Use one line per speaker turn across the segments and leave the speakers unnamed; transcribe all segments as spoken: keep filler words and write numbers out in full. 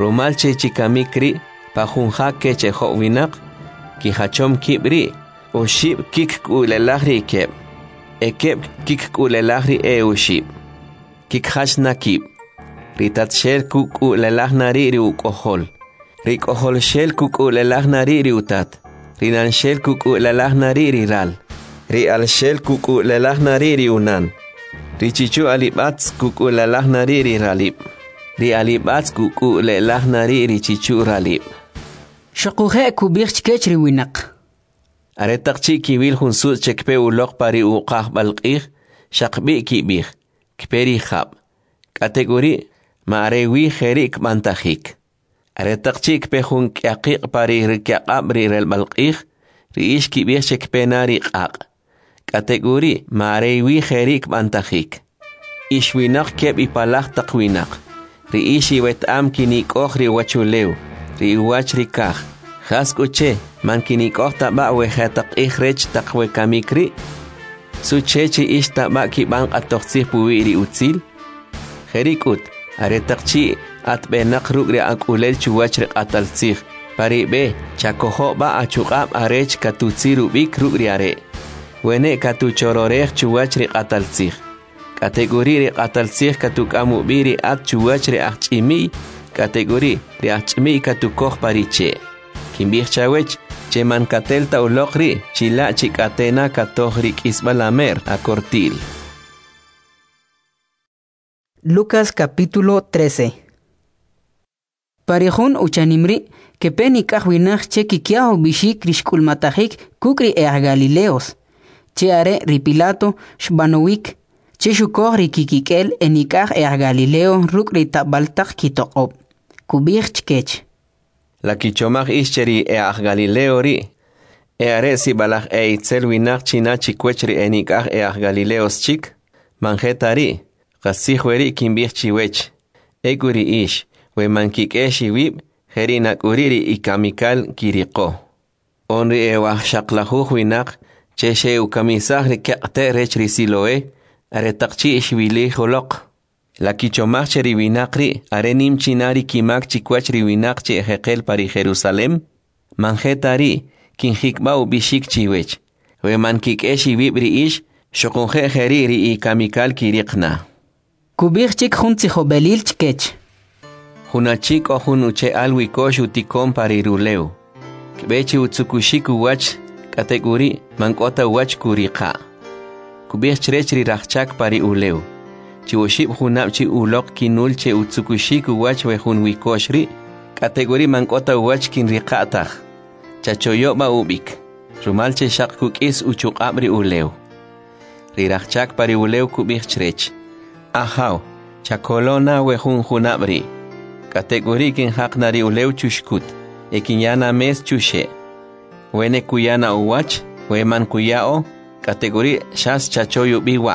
Rumal che chikamikri pajunja ke che ho winak ki hachom kibri o shib kik kulelahri keb ekeb kik kulelahri e o shib kik hash nakib ritat shel kuk ulelahnari ri ukohol rik ohol shel kuk ulelahnari ri utat rinan shel kuk ulelahnari ri ral ri al shel kuk ulelahnari ri unan richichu alibats kuk ulelahnari ri ralib ri alibats kuk ulelahnari ri chichu ralib
شقوخه كوبيخ كيتري وينق
أريتقشي كيويل خنسوس شكبي ولوق باري وقاح بالقيخ شقبي كيبيخ كبيري خاب كاتيجوري ما أريوي خيريك منتخيك أريتقشي كبي خون كيقيق باري ركيقاب ري بالقيخ ريش كيبيخ شكبي ناري قاق كاتيجوري ما أريوي خيريك منتخيك إيش وينق كيب إبالاخ تقوينق ريشي ويتأم كينيك أخري وچوليو riwach rikaj jaskuche mankinikoj taba wejetaq ihrech taqwe kamikri suchechi ish taba kiban atoqsij puwiri utzil jerikut aretaqchi atbenaq rugri akulel chuwach riqataltzij paribe chakojo ba achuqab arech katutsiru bik rugri are wene katuchororej chuwach riqataltzij kategori riqataltzij katukamu biri at chuwach riaqchimi categoría de achmi katukoj pariche kimbih chawech che mankatelta ulokri chila chikatena katohri kisbalamer a cortil.
Lucas capítulo trece. Parejón uchanimri que peni kahwinach che kikiao bishi krishkulmatahik kukri e Galileos che are ripilato shbanowik che shukor rikikikel enikah e Galileo rukri tabaltak kitoqob kubir chkech
la kichomach ischeri e a Galileo ri e are si balach e itzel winach china chikwechri enikah e a Galileos chik manjetari qasihweri kimbih chiwech eguri ish we mankikeshi wib herina kuriri ikamikal kiriko onri e wa shaqlahu winach che she ukamisah rikaqte rechri siloe aretaqchi ishwili holoq la kichomach cheriwinaqri arenim chinari kimak chikwach riwinaqchi ejeqel pari Jerusalem manjetari kinjikbau bishik chiwech we mankikeshi wibri ish shoqonje jeriri ikamikal kiriqna
kubir chik junti jobelil chkech
hunachik o hunuche alwikosh utikon pari ruleu kbechi utsukushiku wach kategori mankota wach kuriqa kubir chrechri rachak pari uleu chiwoshib hunab chi ulok kinul che utsukushiku wach we hun wikoshri kategori mankota wach kin riqatah chachoyo ba ubik rumal che shaq kukis uchuqabri uleu rirachak pari uleu kubir chrech ahaw chakolona we hun hunabri kategori kin haqnari uleu chushkut ekinyana mes chushe wene kuyana uwach we man kuyao categoría shas chachoyo biwa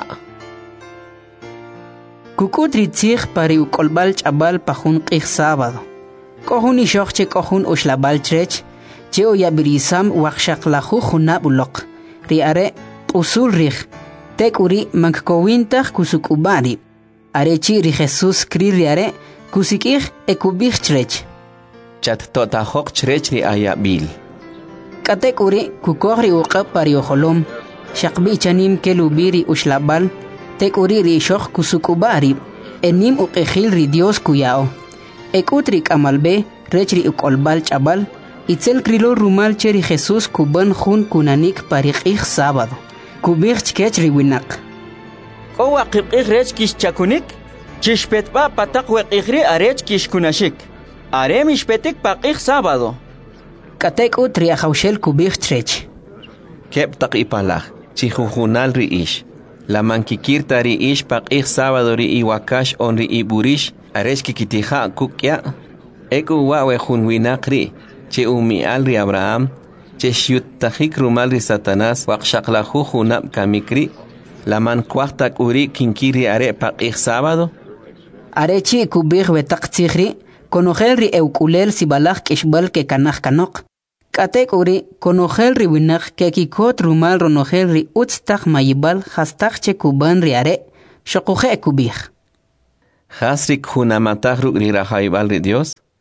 kukudri tzig pari ukolbal chabal pajun qih sábado kohun ishokche kohun ushlabal trech che oyabirisam waqshaqlahu junab uloq riare usul rih tekuri mankowintah kusukubari arechi ri Jesus kri riare kusikih ekubih trech
chat tota hok trech ri ayabil
katekuri kukohri uqab pari oholom shaqbi chanim kelubiri ushlabal tekuri ri shokh kusukubari enim uqekhil ri Dios kuyao ekutri kamalbe rechri ukolbal chabal itzel krilo rumal cheri Jesus kuban jun kunanik pariqih sábado kubir chkech ri winak
o waqib rech kish chakunik chishpetba pataq weqihri arech kish kunashik arem ishpetik paqih sábado
katek utri ahawshel kubir trech
kep taq ipalaj chijujunal ri ish la mankikirta ri ish paqih sábado ri iwakash on ri iburish aresh kikitija kukya eku wawe junwinaqri che umial ri Abraham che shiutajik rumal ri Satanás waqshaqlahu junab kamikri la mankuaqta uri kinkiri are paqih sábado
arechi kubir betaq tzigri konojel ri eukulel sibalaj kishbal ke kanaj kanok katek uri konojel ri winak ke kikot rumal ronojel ri utstak mayibal hastak che kuban ri are shokuje kubir
hasrik hunamatah ri rahaibal ri Dios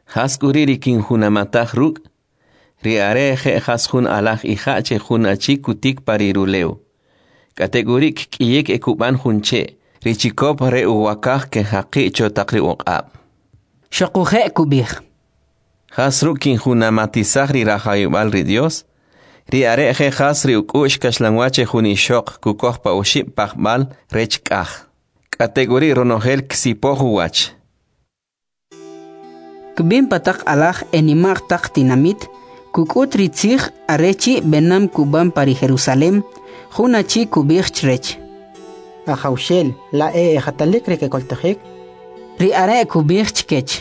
Has kuriri kin hunamatah ruk. Ri are je has hun alah ija che hun achi kutik pariruleu. Kategorik kiyek ekuban hunche. Richikop re uwakah ke haqi chotakri uqab.
Shokuje kubih.
Has ruk kin hunamatizah ri rahayubal ri Dios. Ri are je has ri ukush kashlangwache hunishok kukoh pa uship pahbal rechkah. Kategori ronogel ksipohu wach.
Kbin patak alah enimag tak tinamit. Kukut ritzig arechi benam kuban pari Jerusalem. Hunachi kubih chrech.
Ajaushel, la e ejatalik reke koltajik.
Ri are kubih chkech.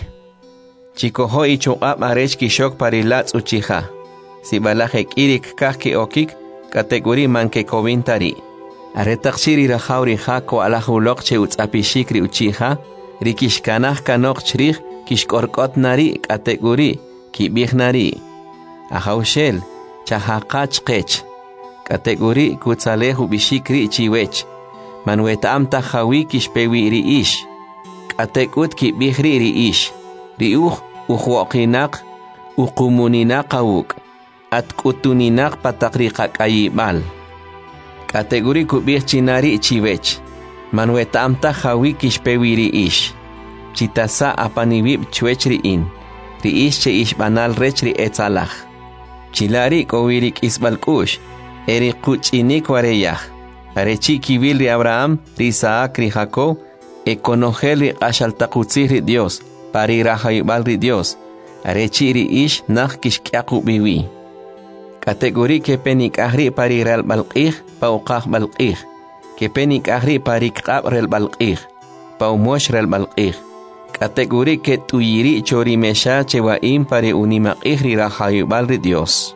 Chikoho ichuqab arech kishok parilatz uchija. Si balajek irik kahki okik, kategori manke kovintari. Aretakshiri rajauri jako alajulok che utzapishikri uchija, rikishkanaj kanok chrij kishkorkot nari kategori kibih nari. Ajaushel, chahaqach qech. Kategori kutzalehu bishikri chiwech. Manwetam tajawi kishpewi ri ish. Katekut kibihri ri ish. Riuh uhuoqinak uqumuninaq awuk. Atkutuninak patakriqak ayibal. Kategori kubih chinari chiwech. Manwetam tajawi kishpewi ri ish. Chitasa apanibib chwech ri in. Ri ish che ish banal rech ri etzalaj. Chilari kowirik isbalkush. Eri kuchinik wareyah. Arechi kibil ri Abraham, ri Isaac, ri Jacob, ekonogel ri ashaltakutzih ri Dios, pari rahayubal ri Dios. Arechi ri ish nach kishkiaku biwi. Kategori ke penik ahri pari real balqih, pauqah balqih. Ke penik ahri pari kqab real balqih, paumosh real balqih. Kategori ke tuyiri chori mesha chewaim pari unimaqih ri rahayubal ri Dios.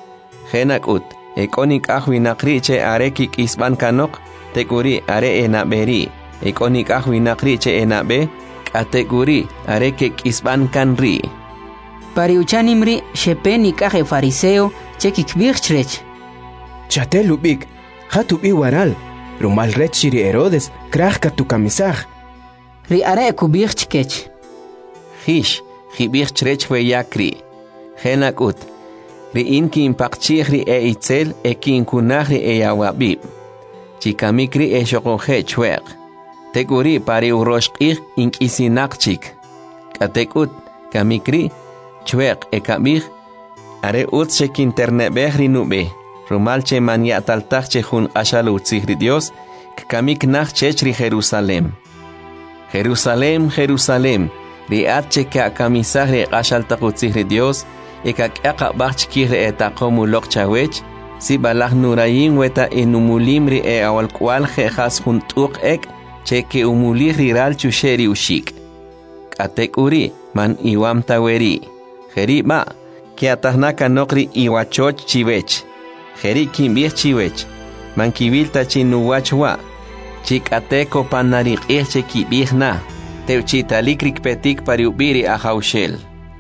Genakut. Ekonik ahwinakri che are kik isban kanok, tekuri are enaberi. Ekonik ahwinakri che enabe, kategori are kik isban kanri.
Pariuchanimri shepenik ahe fariseo che kikbirchrech.
Chate lubik, hatubi waral, rumal rechiri Herodes, krahka tu kamisaj.
Ri are kubirchkech.
Hish, hibirchrech we yakri. Genakut. Ri inki impakchih ri e itzel e kin kunah ri e yawabib. Chikamikri e shokoje chweq. Tekuri pari uroshqih inkisinakchik. Katekut kamikri chweq e kamih. Are utse kinternebeh ri nube. Rumal che manya taltach che hun ashalu utzih ri Dios. Kamik nach chech ri Jerusalem. Jerusalem, Jerusalem. Ri atche ka kamisah ri ashaltach utzih ri Dios. Ekak aka bachkir eta komulok chawech, si balah nurayin weta enumulimri e awal kwal jejas juntuk ek, cheke umulir riral chusheri ushik. Katek uri, man iwam taweri. Jeri ma, que atahnaka nokri iwachoch chiwech. Jeri kimbir chiwech, man kibilta chinuwachwa. Chik ateko panarik eche kibirna, teuchitalikrik petik pariubiri ajaushel.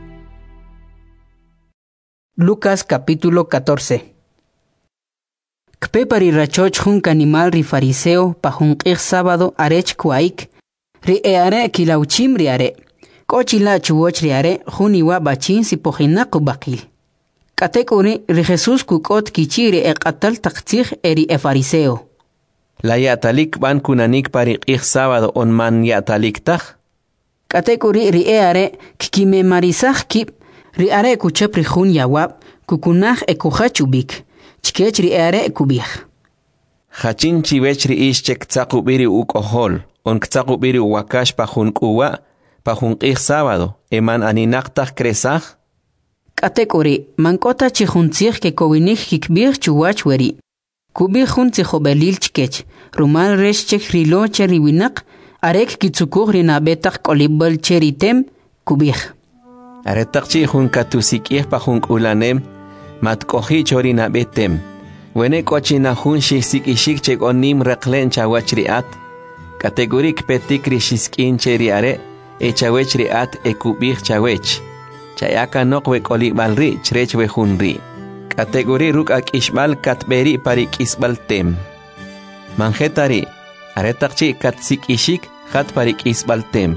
Lucas capítulo catorce. Kpe pari rachoch jun animal ri fariseo pa jun qih sábado arech kuaik. Ri e are kilauchim ri are. Kochila chuoch ri are jun iwa bachin si pojinaku bakil. Katek uri ri Jesus kukot kichi ri e qatal taqtzih eri e fariseo.
La yatalik ban kunanik pari qih sábado on man yatalik taj.
Katek uri ri e are kikime marisaj kip. Ri are kuchep ri jun yawab, kukunaj e kujachubik, chkech ri are kubih.
Hachin chiwech ri ish chek tzakubiri ukohol, on ktzakubiri uwakash pa jun kuwa, pa jun qih sábado, eman aninaktaj kresaj?
Katek uri, mankota chi jun tzih ke kowinik kikbih chuwach weri. Kubih jun tzihobelil chkech, rumal resh chek rilo che riwinak, arek kitzukuj ri nabetak kolibel che ritem, kubih.
Aretakchi jun katusikih pa jun ulanem, matkohi chorina betem. Wene kochina jun shisikishik chek onim reklen chawachriat. Kategorik petik rishiskin cheriare, e chawechriat e kubih chawech. Chayaka nokwe kolibalri chrechwe junri. Kategori ruk ak ishbal katberi parik isbal tem. Manjetari, aretakchi katsikishik hat parik isbal tem.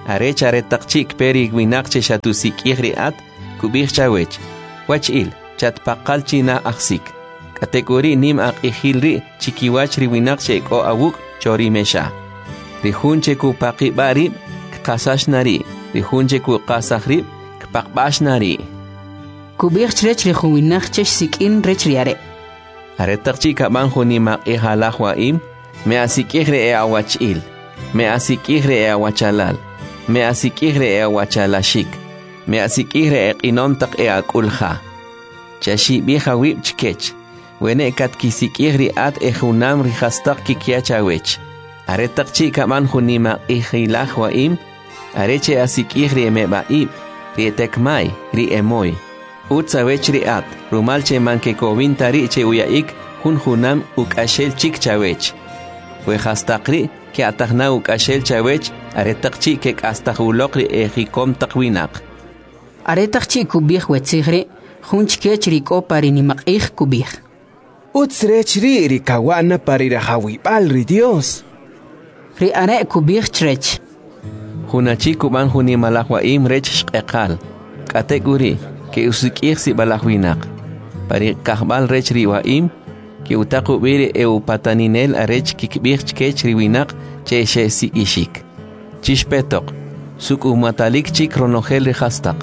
Arech aretaqchik peri winaqche shatusik ihriat kubih chawech. Wachil chat paqalchina aksik. Kategori nim ak ihilri chikiwachri winaqche ko awuk chori mesha. Rihunche ku paqi bari kasashnari. Rihunche ku kasahri kpaqbashnari.
Kubih chrech rihun winaqche sikin rech riare.
Aretaqchik abanjo nima ihalahwa im. Me asikihre e awachil. Me asikihre e awachalal. Me asikihre e awachalashik. Me asikihre e qinontak e akulha. Chashi biha wib chkech. Wene kat kisikihri at e hunam rihastak kikiachawech. Aretaqchi kaman hunima ihilahwa im. Areche asikihri e mebaib. Ri etekmai, ri emoy. Utsawech ri at. Rumalche manke kovintari che uyaik. Hun hunam ukashel chik chawech. Wehastaqri que atahna ukashel chawech aretaqchi que astahulokri ejikom taqwinaq.
Aretaqchi kubih wetzigre junchkech riko parinimaqih kubih.
Utsrechri rikawana parirahawibal ri Dios.
Ri are kubih chrech.
Hunachi kuban hunimalahwa im rech shqeqal. Kategori que usikih si balahwinaq. Pari kahbal rech riwaim que utaku biri e upataninel arech kikbich kech riwinak che she si ishik. Chishpetok, suk umatalik chik ronogel rihastak.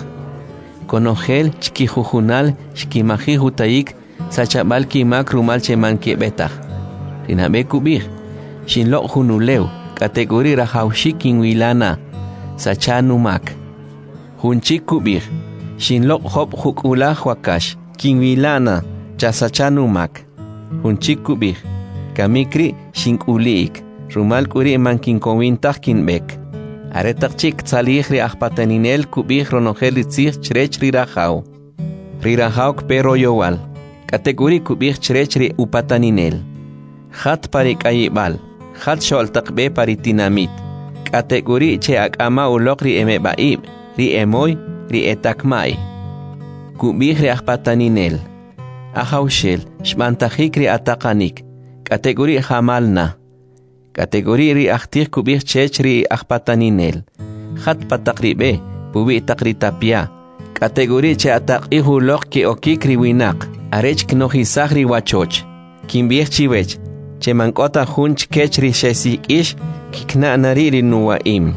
Konogel chikijujunal shkimaji hutaik sachabal kimak rumal che manke betach. Rinabe kubir, shinlok hunuleu, kategori rahaushik kinwilana, sachanumak. Hunchik kubir, shinlok hop hukula wakash, kinwilana, chasachanumak. Hunchik kubih, kamikri shinkulik, rumal kuri mankinkowintah kinbek. Aretaqchik tzalih ri ahpataninel kubih ronogel itzih chrech rirahau. Rirahau kpero yowal, kategori kubih chrech ri upataninel. Hat parikayibal, hat sholtakbe paritinamit. Kategori che akama ulok ri emebaib, ri emoy, ri etakmai. Kubih ri ahpataninel. Ahaushel, shmantajikri atakanik, kategori hamalna, kategori ri ahtir kubih chechri ahpataninel, hat patakribe, pubi takritapia, kategori che atakihu lok ke okikri winak, arech knohisahri wachoch, kimbih chiwech, che mankota hunch kechri shesikish, kikna nariri nuwaim.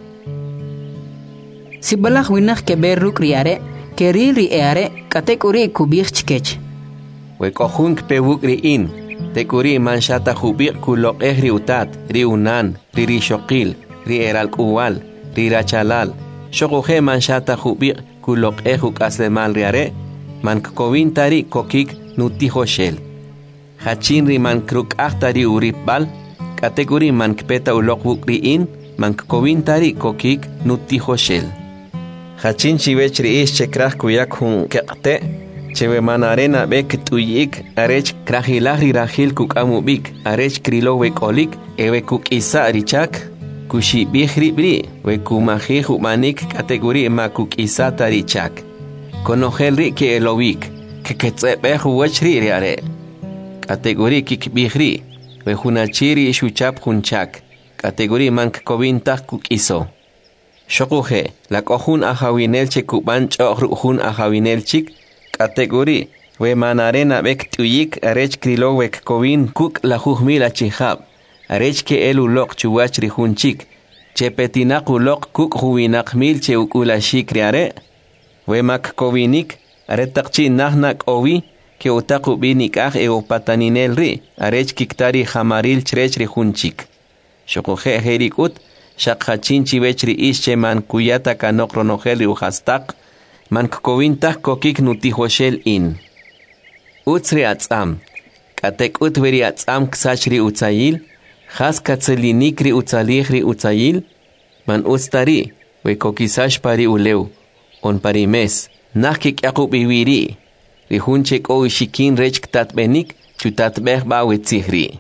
Sibalah winak keberuk riare, keriri eare, kategori kubih chkech.
Wekojunk pewuk riin, tekuri manshata jubik kulok ehri utat, ri unan, ri rishokil, ri eralkuwal, ri rachalal, shokoje manshata jubik kulok ejuk aslemal riare, mankkovin tari kokik nutijoshel. Hachin ri mankruk ahtari uripbal, kategori mankpeta ulok riin, mankkovin tari kokik nutijoshel. Hachin chivech riish chekrah kuyak hun kekte, Chewe manarena bek tuyik, arech krahilahri rahil kuk amubik, arech krilo wekolik, ewe kuk isa richak, kushi bihri bri, we kumahi humanik kategori ma kuk isa tarichak. Konohelri ke elowik, ke ketsebehu wachri riare. Kategori kik bihri, we hunachiri shuchap hunchak, kategori mank kovintak kuk iso. Shokuhe, la kohun ahawinel che kuban chohruhun ahawinel chik, kategori we manarena bek tuyik arech krilo wek kovin kuk la juhmila chihab arech ke elu lok chuwach rihunchik che petinak ulok kuk huwinak mil che ukula shikriare we mak kovinik aretaqchi nahnak owi ke utaku binik ah e opataninel ri arech kiktari hamaril chrech rihunchik shokoje herikut shaqhachin chiwechri ische man kuyata kanok ronogel uhastak Mankkovintah kokik nutijoshel in. Utsri atzam. Katek utveri atzam ksachri utzayil. Has katzelinikri utzalihri utzayil. Man ustari. We kokisash pari uleu. On pari mes. Nakik yakub iwiri. Rihunchek o ishikin rech ktatbenik. Chutatbeh ba wetzihri.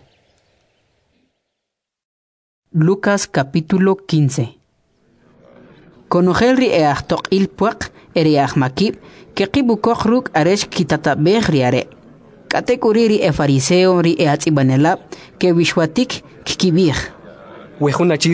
Lucas capítulo quince. Conojelri e achtok il puak. Eri ahmakib, que kibukohruk aresh kitatabeh riare. Katekuriri e fariseo ri e atzibanelab, que wishwatik kikibih.
Wehunachiri,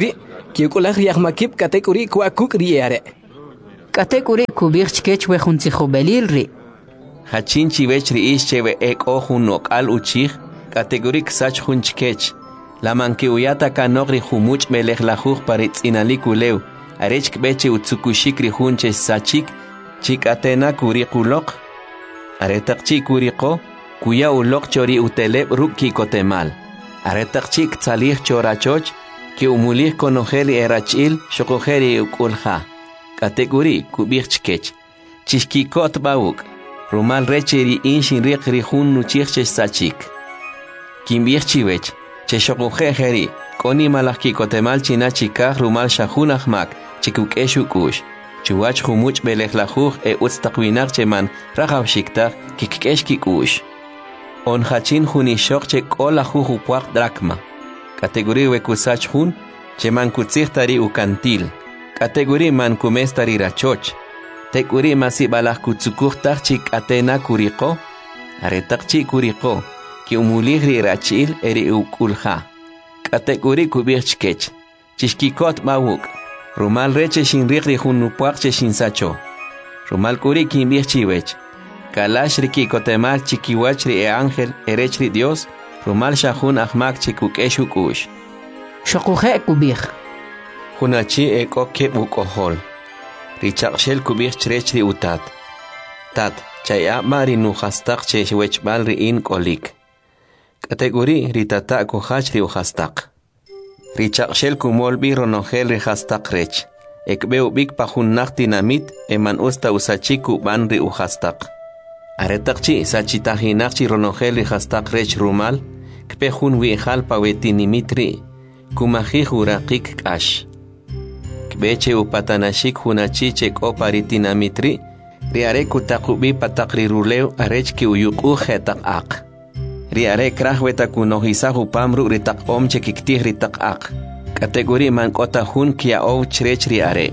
Kiukulak riyak makip katekuri kwa kuk riare.
Katekuri kubich chkech we juntijo belil ri.
Hachin chivech ri ish chewe ek o junok al uchich, kategori ksach junchkech. La manke uyata kanogri jumuch melech lajuj paritz inalikuleu, arech kbeche utsukushik ri junche sachik, chik atena kuri kulok. Aretak chik kuriko, kuya ulok chori uteleb ruk kikotemal. Aretak chik tsalih chorachoch, ki umulih konojeli erachil, shokojeri ukulha. Kategori kubich chkech. Chishkikot bauk. Rumal recheri inshin riq rihun nuchich sachik. Kimbich chiwech, cheshokojeri, koni malaki kotemal chinachikah rumal shahunahmak, chikukeshukush. Chuach humuch belejlajuj e utstakwinach cheman rajav shiktar kikesh kikush. On hachin hunishok che kola jujupuak drakma. Kategori wekusach hun, cheman kutsichtari ukantil. Kategori man kumestari rachoch. Tekuri masibalah kutsukuhtar chik atena kuriko. Aretak chik kuriko. Ki umulihri rachil eri ukulha. Kategori kubirchkech. Chishkikot mawuk. Rumal reche shin rikri junupuak che shin sacho. Rumal kuri kimbir chiwech. Kalash riki kotemal chikiwachri e ángel erechri Dios. Rumal shahun ahmak chikukeshukush.
Shokuje kubir.
Hunachi eko kep ukohol. Richakshel kubir chrechri utat. Tat, chaya mari nuhastak che wechbal ri in kolik. Kategori ritata kohachri uhastak. Richakshel kumol biro nogel ri hastak rech. Ekbeu bik pahunnak dinamit eman usta usachiku ban ri uhastak. Aretakchi sachitahinakchi ronogel ri hastak rech rumal. Kpehun wiehal pawetinimitri. Kumahi hurakik kash. Beche upatanashik hunachiche ko paritinamitri, riare kutakubi patakri ruleu arech ki uyuku hetak ak. Riare krahweta kunohisa hupamru ritak om chekiktih ritak ak. Kategori man kota hun kia ou chrech riare.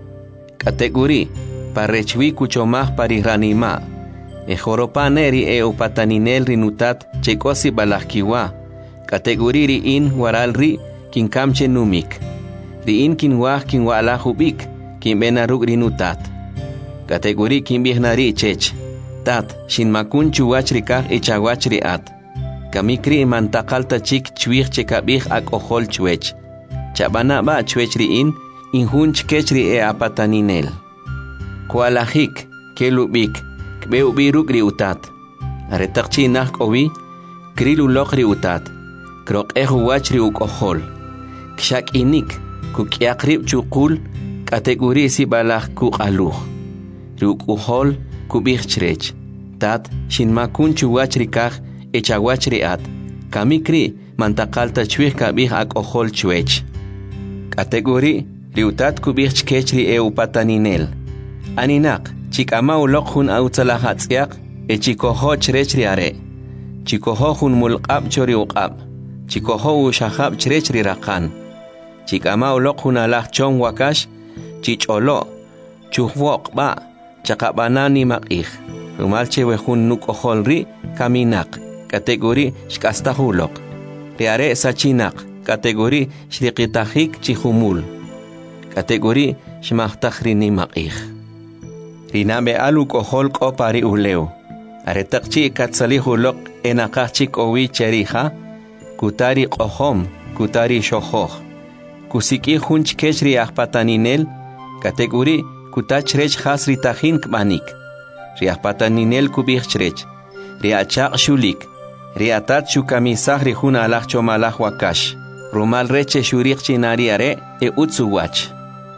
Kategori parechwi kuchomah pariranima. Ejoropaneri e upataninel rinutat chekosi balahkiwa. Kategori ri in waral ri kinkamche numik. Riin kinwah kinwala hubik, kinbenaruk rinutat. Kategori kinbihnari chech. Tat, shin makun chuwachrikah echawachri at. Kamikri mantakalta chik chwich chekabih ak ohol chwech. Chabana ba chwech riin, inhun chkechri e apataninel. Kualahik, kelubik, kbeubiruk riutat. Aretakchi nak owi, krilulok riutat. Krok ehuwachri uk ohol. Kshak inik, kukiakrib chukul kategori si balah kuk aluh. Ruk uhol kubih chrech. Tat shin makun chuwachrikah echawachriat. Kamikri mantakalta chwih kabih ak ohol chwech. Kategori riutat kubih chkechri e upataninel. Aninak chikama ulok hun autzalahatzyak e chikoho chrechri are. Chikoho hun mulqab chori uqab. Chikoho ushahab chrechri rakan. Chikama ulok hunalah chong wakash, chicholo, chuhwok ba, chakabanani makih. Rumalche wehun nuk oholri, kaminak, kategori shkastahulok. Riare sachinak, kategori shrikitahik chihumul. Kategori shmahtahrini makih. Rinabe aluk ohol ko pari uleo. Aretakchi katsalihulok enakachik owi cheriha, kutari kohom, kutari shohoh. Kusiki hunch kechri ahpataninel, kategori kutachrech has ritahin kbanik. Riahpataninel kubichrech, riachak shulik, riatat shukamisah rihun alach chomalach wakash, rumal reche shurik chinariare e utsuwach.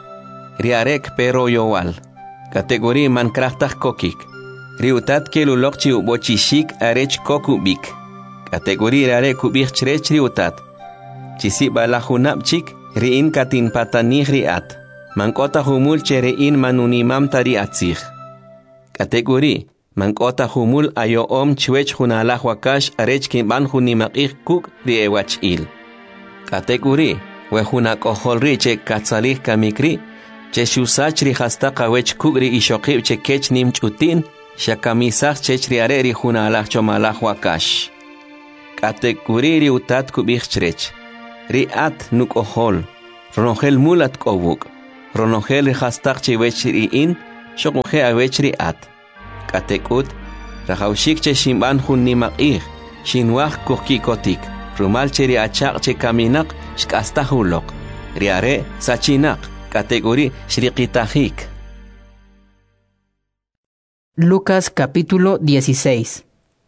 Riarek pero yowal, kategori mankrahtah kokik, riutat kelulokchi ubochishik arech kokubik, kategori riare kubichrech riutat, chisi balahunapchik, riin katin patanih riat. Mankota humul che riin manunimam tari atzich. Kategori. Mankota humul ayo om chwech hunalah wakash arech kimban hunimakih kuk riewach il. Kategori. Wehunak oholri che katsalih kamikri. Che shusach ri hasta kawech kuk ri ishokib che kech nim chutin. Shakamisach chech riare ri hunalah chomalah wakash. Kategori ri utat kubich chrech. Riat nuk ohol, ronogel mulat kobuk, ronogel rihastak chiwechri in, shokuhe awechri at. Katekut, rahaushik che shimban hun nimakir, shinwak kuhkikotik, rumal cheri achak che kaminak, shkastahulok, riare sachinak, kategori shrikitajik.
Lucas capítulo dieciséis.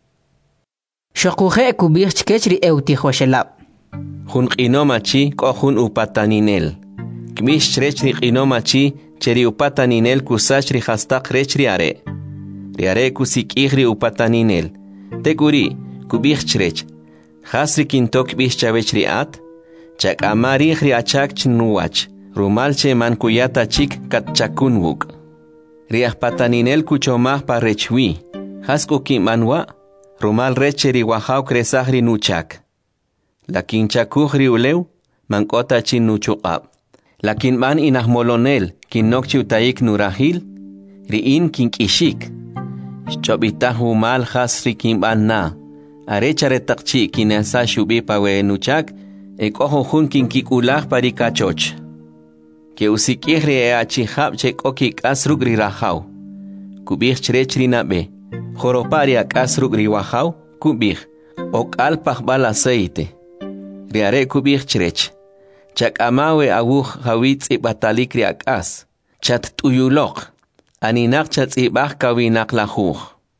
Shokuhe kubir chkechri eutihoshelab.
Hun qinomachi ko hun upataninel. Kmish chrechri qinomachi cheri upataninel kusachri hastak rechri are. Riare kusikihri upataninel. Teguri kubir chrech. Hasri kintok bish chavechri at. Chak amarihri achak chnuach. Rumalche mankuyata chik katchakunwuk. Riah pataninel kuchomah parechwi. Hasko kimanwa. Rumal recheri wahau kresahri nuchak. Lakin chakuhri uleu, mankota chin nuchuqab. Lakin man inahmolonel, kin nokchi utaik nurahil, riin kin kishik. Chobitahu mal hasri kin ban na. Arechare takchi kin asa shubi pawe nuchak, ek ojo hun kin kikulah parikachoch. Ke usikihri e achihab chek okik asrugri rahau. Kubih chrechri nabe. Joropari akasrugri wahau, kubih. Ok alpah bal aceite. Riare kubih chrech. Chak amawe awuh hawitz ibatalik riakas. Chat tuyulok. Aninak chat ibah kawinak lahuh.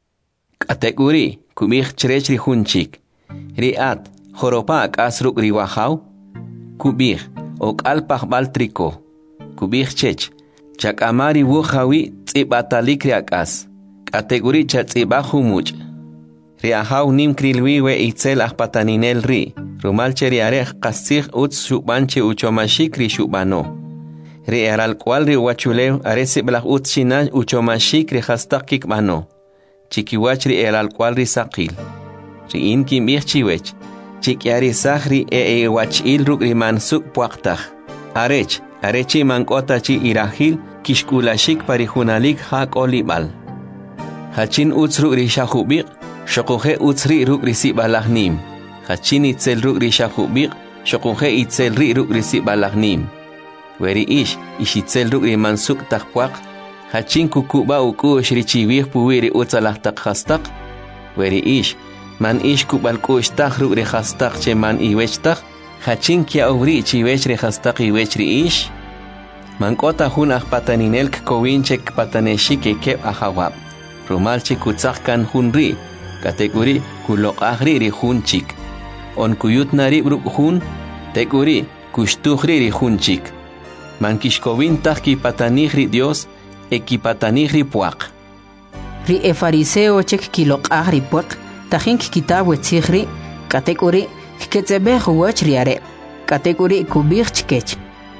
Kategori kubih chrech rihunchik. Riat joropa akasrug riwahau. Kubih ok alpah bal triko. Kubih chech. Chak amari wuh hawi ibatalik riakas. Kategori chat ibahu much. Riahau nim krilwiwe itzel ahpataninel ri. Rumal cheriarech kasih uts shubanche uchomashik ri shubano. Ri eral cual ri wachuleu aresi blah uts china uchomashik ri hastakik mano. Chikiwach ri eral cual ri sakil. Ri inkim ichchiwech. Chikiari sahri e e wachil ruk ri mansuk puaktach. Arech, arechi mankota chi irahil kishkulashik parihunalik hak olibal. Hachin uts ruk ri shahubik. Shokuhe utsri ruk risi balahnim. Hachin itzel ruk rishahubik. Shokuhe itzel ri ruk risi balahnim. Weri ish, ish itzel ruk ri mansuk takpuak. Hachin kukuba ukush richiwih puwiri utsalah tak hastak. Weri ish, man ish kubal kush tak ruk ri hastak che man iwech tak. Hachin kia uvri chiwech ri hastak iwech ri ish. Man kota hun ah pataninel kowinchek pataneshik ekep ahawab. Rumalchi kutzakkan hun ri. Kategori kulok ahri ri hunchik. On kuyut nari bruk hun, teguri kushtuhri ri hunchik. Mankishkovin tahki patanihri Dios, ekipatanihri puak.
Ri e fariseo chek kilok ahri puak, tahink kitabu etzihri, kategori kiketzebeh wach riare. Kategori kubir chkech.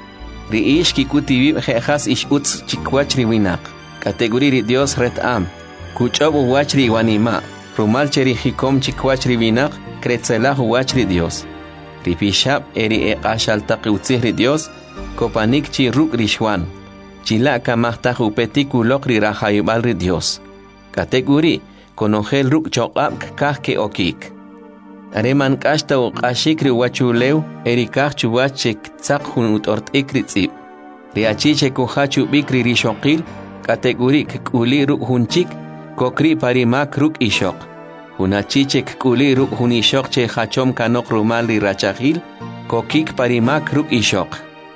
Ri ish kikutibi jehas ish utz chikwach ri winak. Kategori ri Dios ret am. Kuchobu wach ri wanima. Rumal cheri hikom chikwach ribinak, kretzelah wachri Dios. Ripishab eri e ashal taqiutzihri Dios, kopanik chi ruk rishwan. Chila kamahtah upetiku lokri rahayubalri Dios. Kategori, konogel ruk chokab kahke okik. Areman kashta uqashikri wachuleu, eri kah chuwachek tsak hun utort ikritzib. Riachiche kuhachu bikri rishokil, kategori kuli ruk hunchik, kokri parimak ruk ishok. Hunachichek kuli ruk hunishok che hachom kanok rumal ri rachahil, kokik parimak ruk ishok.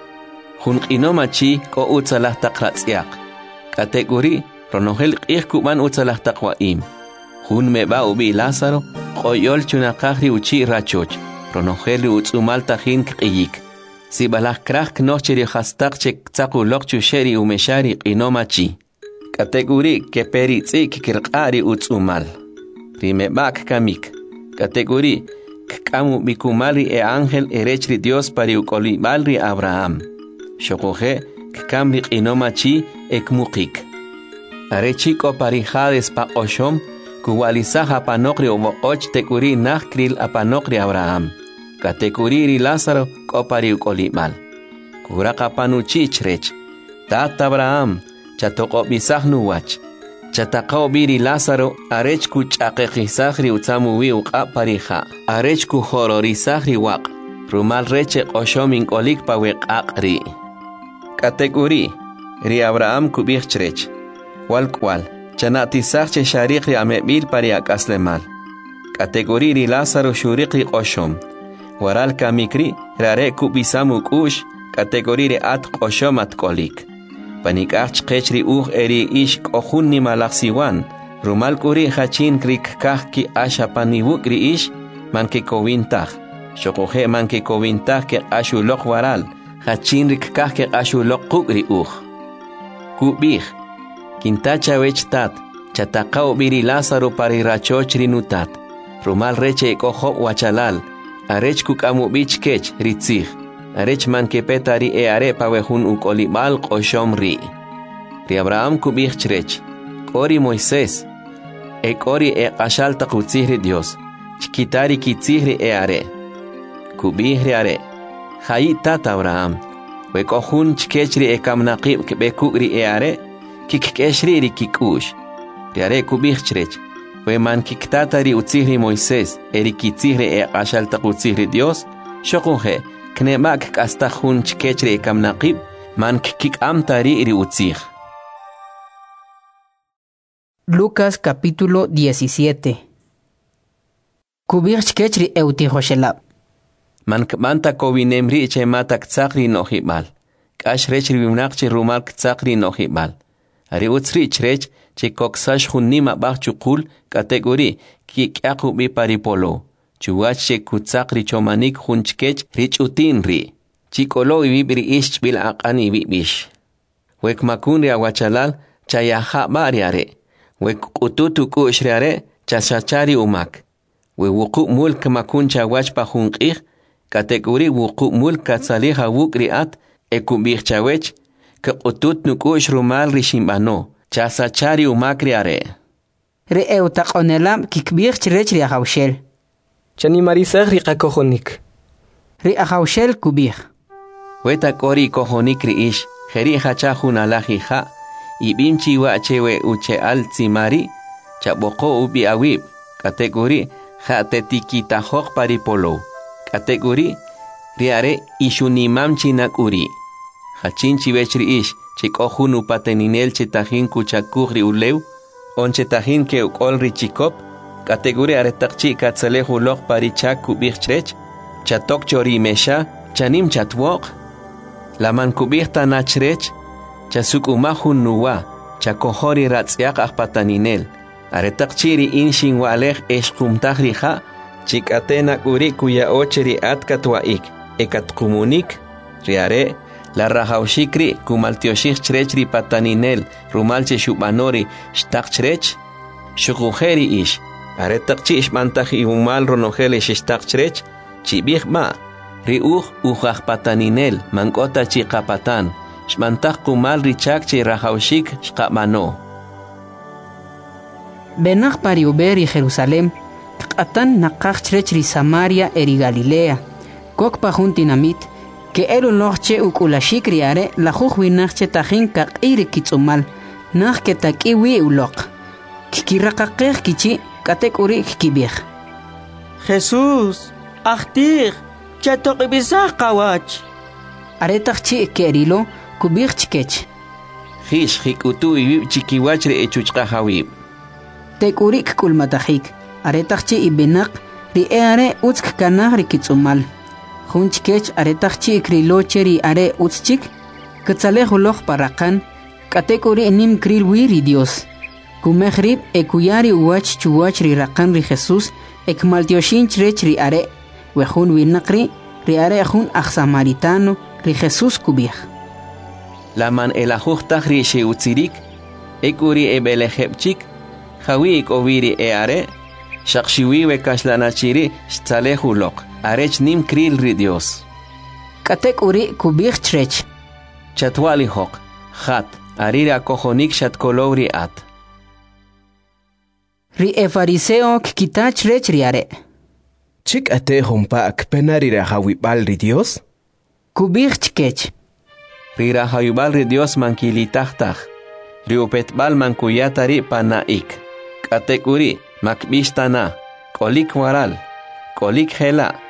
Hun qinomachi ko utsalah taqratzyak. Kategori ronogel qih kuban utsalah taqwaim. Hun meba ubi Lázaro, qoyol chunaqahri uchi rachoch. Ronogel ri utsumal tahin qiyik. Sibalah krah knocheri hastak chek tsakulok chusheri umeshari qinomachi. Kategori que peritzik kirqari utsumal. Rimebak kamik. Kategori kamu bikumali e ángel erechri Dios pari ukolibalri Abraham. Shokoje kamri inomachi ekmukik. Arechiko pari hades pa oshom kuwalisaha panokri omoch tekuri nachkril apanokri Abraham. Kategori ri Lázaro ko pari ukolibal. Kuraka panuchichrech. Tata Abraham. Chatoko bisahnu wach. Chatako biri Lázaro arechku chaqeqisahri utsamuwi uqa pariha. Arechku hororisahri waq. rumal reche qoshomin qolik pa weqaqri. Kategori ri Abraham kubich chrech. Wal kwal, chanati sarche shariq ri amebil pari akaslemal. Kategori ri Lázaro shuriqi qoshom. Waral kamikri rare kubisamu kush, kategori ri at qoshom at qolik. Panikach qechri uj eri ish qohun ni malaksiwan. Rumal kuri hachin krik kahki asha paniwukri ish, manke kowintah. Shokohe manke kowintah ke ashu lok waral. Hachin rik kahke ashu lok kukri uj. Kubih. Kintacha wechtat. Chatakao biri Lázaro pari rachochri nutat. Rumal reche ekoho wachalal. Arech kukamu bich kech ritzih. Arech manke petari e are pawehun ukolibal qoshom ri. Ri Abraham kubih chrech. Kori Moisés. E kori e qashal taqutzihri Dios. Chikitari kitzihri e are. Kubihri are. Hayi tata Abraham. We kohun chikechri e kamnaqib kebekugri e are. Kikkeshri ri kikush. Ri are kubih chrech. We man kiktatari utzihri Moisés. Eri kitzihri e qashal taqutzihri Dios. Shokuhe. Knemak kastahun chikechri e kamnaqib. Man kik amtari ri utzih.
Lucas capítulo diecisiete. Kubir chkechri eutihoshelab.
Man manta kovinemri che matak tsakri nohibal. Kash rechri vimnaqchi rumal tsakri nohibal. Ari utsri chrech che koksash hunnima bachukul kategori ki kyaku bi paripolo. Chuwach che kutsakri chomanik hunchkech rich utinri. Chikolo ibibri ish bil aqani bibish. Wek makunri awachalal chayaha bariare. We kututu kushriare chachachari umak. We wuku mulk makuncha wachpa hunqih. Kategori wuku mulk katsaliha wukriat ekubih chawech. Ke kutut nukush rumal rishimbano. Chachachari umakriare.
Re eutaqonelam kikbih chrechri ahawshel.
Chani marisag ri qakohonik.
Re ahawshel kubih.
Weta kori kohonik ri ish. Jeri hachahun alahiha. Ibimchi wa chewe uche al tsimari, chaboko ubi awib, kategori, hatetikita hok paripolo, kategori, riare ishunimam chinakuri, hachinchi vechri ish, chikohunu pateninel chetahin kuchakuri ulew, on chetahin ke ukolri chikop, kategori aretakchi katsalehu lok parichak kubichrech, chatok chori mesha, chanim chatwok, laman kubirta nachrech, Chasuk umahun nuwa, chakohori ratzyak akpataninel. Aretakchiri inshin walech eshkumtahrija, chikatena uri kuya ocheri atkatwaik, ekatkumunik, riare, la rajaushikri, kumaltioshik chrechri pataninel, rumalche shubanori, shtakchrech, shukujeri ish. Aretakchi ishmantaji umal ronojele shtakchrech, chibich ma, riuj ujahpataninel, mankota chikapatan. Shmantak kumal richak che rajaushik shkamano.
Benach pari uberi Jerusalem, katan nakach chrechri Samaria eri Galilea, kok pahuntinamit, que elu noche ukulashik riare, la jujuinach tajin kak iri kitsumal, nach que takiwi ulok. Kikirakakeh kichi, katek uri kibich.
Jesús, achtir, chatok ibizah kawach.
Aretach chi kerilo, kubich chkech.
Hish hikutu ibib chikiwachre echuchka hawib.
Tekurik kulmatahik. Aretachchi ibenak ri eare utsk kanah rikitsumal. Hunchkech aretachchi kriloche ri are utschik. Katzalehuloch parakan. Katekuri nim kril wiri Dios. Kumehrib ekuyari uwach chuwach ri rakan ri Jesus. Ekmaltioshin chrech ri are. Wehun winakri ri are hun ach samaritano ri Jesus kubich.
Laman elahuchtach ri sheutzirik. Ekuri ebelehepchik. Hawi ikowiri e are. Shakshiwi kaslanachiri shtalehulok. Arech nim kril ri Dios.
Katek uri kubich chrech.
Chatwali hok. Hat. Arira kohonik shatkolowri at.
Ri e fariseo kikita chrech ri are.
Chik ate hompa akpenari ra hawibal ri Dios?
Kubich chkech.
Ri ra hawibal ri Dios mankilitahtach. Ri upetbal mankuyatari panaik. Katek uri makbishtana. Kolik waral. Kolik hela.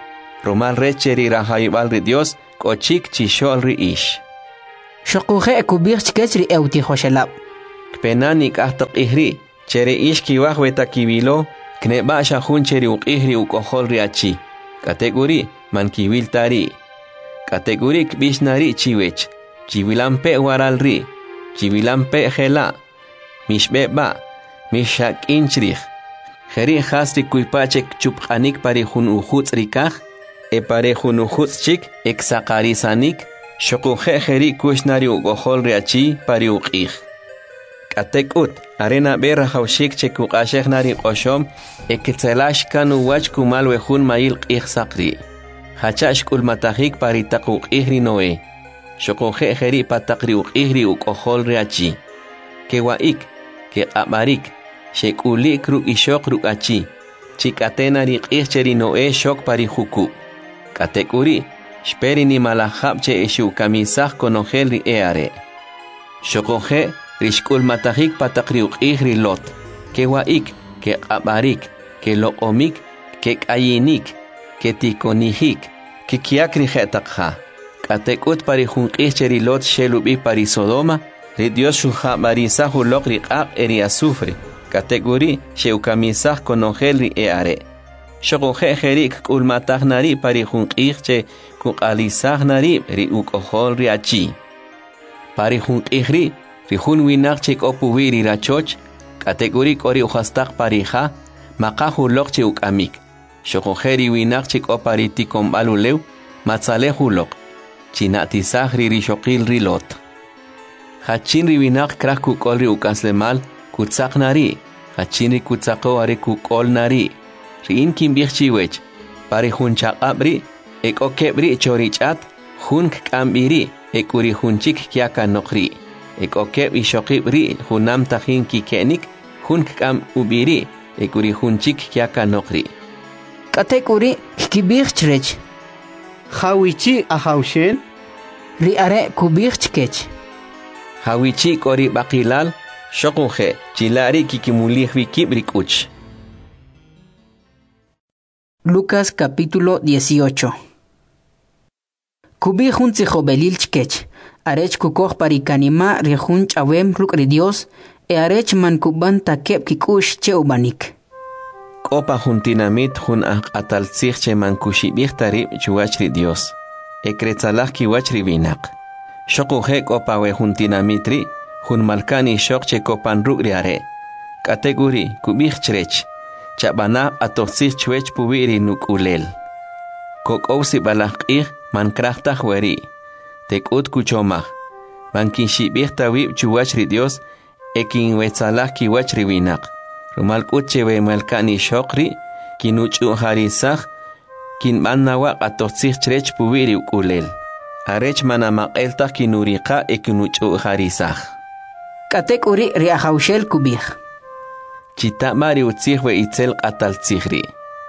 Romal recheri rahayibal ri Dios, kochik chishol ri ish.
Shokuje kubir chkechri euti hoshelab.
Kpenanik ahtok ihri, chere ish kiwah weta kibilo, kneba shahun cheri uk ihri ukohol ri achi. Kategori man kiwil tari. Kategori kbishnari chiwech. Chiwilampe waral ri. Chiwilampe hela. Mishbeba. Mishak inchrich. Jeri hasri kuipachek chuphanik pare hun uhuts rikah. E pare hun uhuts chik eksakarisanik. Shokuje jeri kushnari ukohol ri achi pare ukih. Katekut, arena berra haushik cheku ashek nari oshom, ekitselash kanu wach kumal wehun mail qih sakri. Hachash kul matahik paritaku ihri noe. Shokoje jeri patakri ihri ukohol reachi. Ke waik, ke abarik, shekuli kru ishok ru achi. Chikatena ri qihcheri noe shok pari huku. Katekuri, shperi ni malahab che eshu kamisah konogel ri eare. Shokoje, Rishkul matahik patakriuk ihri lot. Ke waik, ke abarik, ke lokomik, ke kayinik, ke tikonihik, ke kiakri jetakha. Katekut pari junqihcheri lot shelubi pari Sodoma, ri Dios shuha marisa hulok ri qaq eri azufre. Kategori sheukamisah konogel ri eare. Shokoje jerik kul matahnari pari junqihche kukalisah nari ri ukohol ri achi. Pari junqihri, Rihun winak chik opuwiri rachoch, kategori kori uhastak parija, makahu lok chik amik. Shokojeri winak chik opariti kombalulew, matzalehu lok, chinatisah riri shokil rilot. Hachin riwinak krak kukol ri ukaslemal, kutsak nari, hachin ri kutsako ari kukol nari. Rin kimbich chiwech, pari hun chak abri, ek okebri chorichat, hun kambiri, ek uri hun chik kiaka nokri. Ek okeb ishokib ri hunam tahin kikenik hun kam ubiri ekuri hunchik kiaka nokri.
Katekuri kibir chrech.
Hawichi ahawshen.
Ri are kubir chkech.
Hawichi kori bakilal shokuje chilari kikimulih wikib rikuch.
Lucas capítulo dieciocho. Kubi hun belil chkech. Arech kukoh parikanima rihun chawem rukri Dios e arech man kuban takep kikush che ubanik.
Kopa juntinamit hun ak ataltzich che man kushibich tarib chuachri Dios. E kretzalach kiwachri binak. Shokuje kopa we juntinamitri hun malkani shok che kopan rukri are. Kategori kubich chrech. Chabana atotzich chuech pubiri nukulel. Kokousi balakih man krachtach weri. Tekut kuchomah. Bankin shibih tawib chuwachri Dios, ekin wetzalah kiwachri winak. Rumal kuchewe malkani shokri, kinuchu harisah, kin manawak atotzich chrech puwiri ukulel. Arech manamakeltah kinurika ekinuchu harisah.
Katek uri riahaushel kubih.
Chitamari utzih we itzel ataltzihri.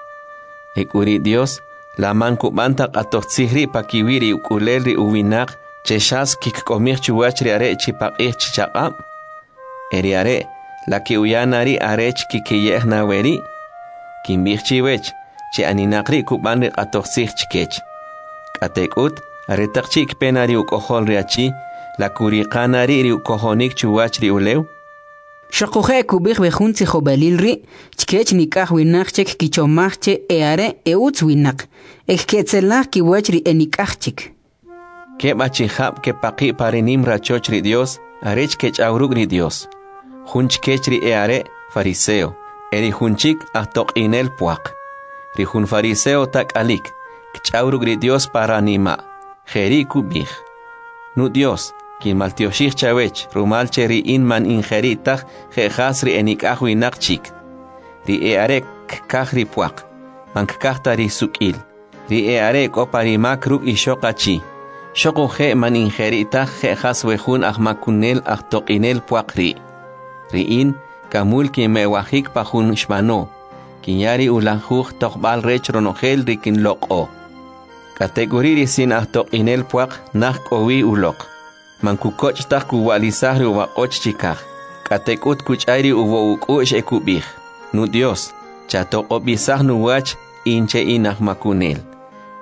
Ek uri Dios, la man kubantak atotzihri pakiwiri ukulelri uwinak cheshas kikkomih chuachri are chipaqih chichaqab. Eri are, la ki uyanari arech kikiyeh naweri. Kimbih chiwech, che aninakri kubanri atotzih chikech. Katekut, aretak chik penari ukohol riachi, la kuriqanari ri ukohonik chuachri ulew.
Shokuje kubih bejunzi jobalilri, chkech nikah winak chek kichomachche eare eutz winak, ekketzela kiwachri enikachchik.
Ke bachihab ke paqi parinim rachochri Dios, arech kech aurugri Dios. Hunch kechri eare fariseo, eri hunchik ahtok inel puak. Ri hun fariseo tak alik, kech aurugri Dios paranima, jeri kubih. Nu Dios, Kin maltioshich chawech, rumal cheri in man injeritach, jehasri enikah winakchik. Ri earek kahri puak, mankahtari sukil. Ri earek oparimak ruk ishokachi. Shoko je man injeritach, jejas wehun ahmakunel ahtokinel puakri. Ri in, kamul ki mewahik pahun shmano. Kinyari ulanjuj tokbal rech ronogel rikin loko. Kategoriri sin ahtokinel puak, nah kowi ulok. Mankukoch tak kuwalisahri uwakoch chikah. Katekut kuchairi uwo ukush ekubih. Nu Dios, chatok obisah nuwach inche inah makunel.